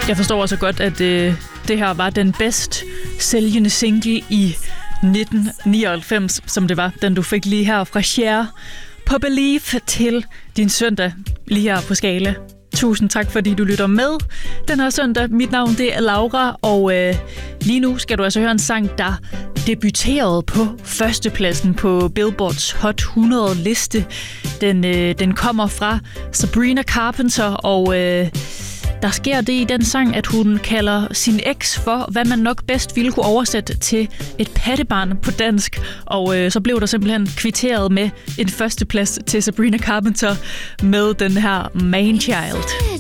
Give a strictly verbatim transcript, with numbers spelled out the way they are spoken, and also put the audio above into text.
Jeg forstår også godt, at øh, det her var den bedst sælgende single i nitten nioghalvfems, som det var, den du fik lige her fra Cher på Believe til din søndag lige her på Skala. Tusind tak, fordi du lytter med den her søndag. Mit navn det er Laura, og øh, lige nu skal du altså høre en sang, der debuterede på førstepladsen på Billboards Hot hundrede liste. Den, øh, den kommer fra Sabrina Carpenter, og øh, der sker det i den sang, at hun kalder sin eks for, hvad man nok bedst ville kunne oversætte til et pattebarn på dansk. Og øh, så blev der simpelthen kvitteret med en førsteplads til Sabrina Carpenter med den her Man Child.